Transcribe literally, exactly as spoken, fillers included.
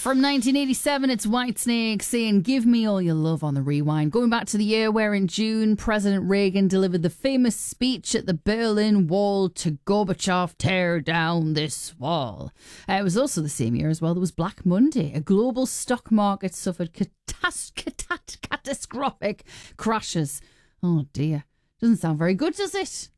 From nineteen eighty-seven, it's Whitesnake saying, "Give me all your love" on the rewind. Going back to the year where in June, President Reagan delivered the famous speech at the Berlin Wall to Gorbachev, "Tear down this wall." Uh, it was also the same year as well. There was Black Monday. A global stock market suffered catas- catat- catastrophic crashes. Oh dear. Doesn't sound very good, does it?